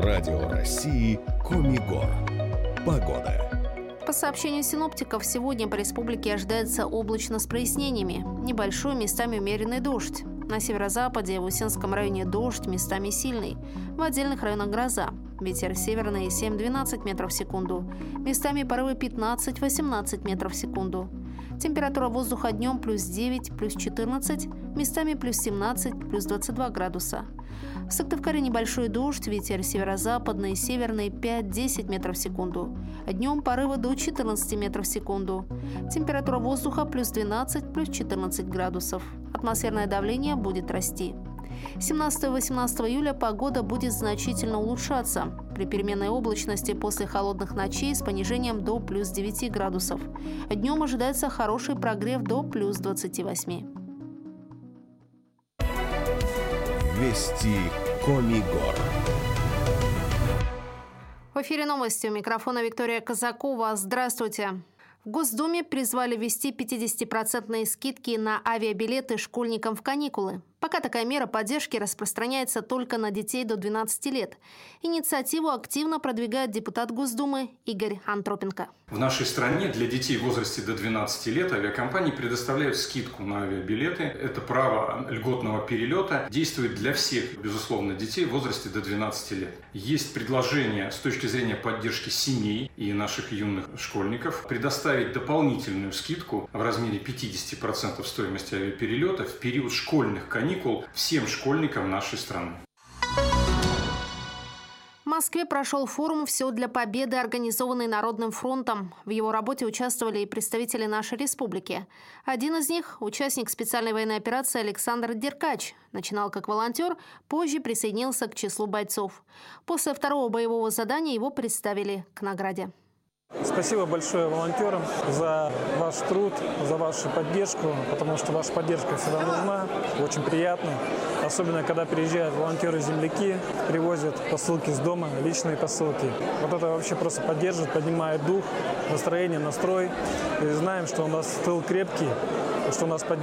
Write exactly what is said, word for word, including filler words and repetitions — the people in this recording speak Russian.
Радио России Коми-Гор. Погода. По сообщению синоптиков, сегодня по республике ожидается облачно с прояснениями. Небольшой, местами умеренный дождь. На северо-западе в Усинском районе дождь, местами сильный. В отдельных районах гроза. Ветер северный семь-двенадцать метров в секунду. Местами порывы пятнадцать-восемнадцать метров в секунду. Температура воздуха днем плюс девять, плюс четырнадцать, местами плюс семнадцать, плюс двадцать два градуса. В Сыктывкаре небольшой дождь, ветер северо-западный, северный пять-десять метров в секунду. Днем порывы до четырнадцати метров в секунду. Температура воздуха плюс двенадцать, плюс четырнадцать градусов. Атмосферное давление будет расти. семнадцатого-восемнадцатого июля погода будет значительно улучшаться. При переменной облачности после холодных ночей с понижением до плюс девяти градусов. Днем ожидается хороший прогрев до плюс двадцати восьми. Вести Коми-Гор. В эфире новости. У микрофона Виктория Казакова. Здравствуйте. В Госдуме призвали ввести пятидесятипроцентные скидки на авиабилеты школьникам в каникулы. Пока такая мера поддержки распространяется только на детей до двенадцати лет. Инициативу активно продвигает депутат Госдумы Игорь Антропенко. В нашей стране для детей в возрасте до двенадцати лет авиакомпании предоставляют скидку на авиабилеты. Это право льготного перелета действует для всех, безусловно, детей в возрасте до двенадцати лет. Есть предложение с точки зрения поддержки семей и наших юных школьников предоставить дополнительную скидку в размере пятидесяти процентов стоимости авиаперелета в период школьных каникул всем школьникам нашей страны. В Москве прошел форум «Все для победы», организованный Народным фронтом. В его работе участвовали и представители нашей республики. Один из них – участник специальной военной операции Александр Деркач. Начинал как волонтер, позже присоединился к числу бойцов. После второго боевого задания его представили к награде. Спасибо большое волонтерам за ваш труд, за вашу поддержку, потому что ваша поддержка всегда нужна, очень приятно. Особенно, когда приезжают волонтеры-земляки, привозят посылки с дома, личные посылки. Вот это вообще просто поддерживает, поднимает дух, настроение, настрой. И знаем, что у нас тыл крепкий, что у нас поддержка.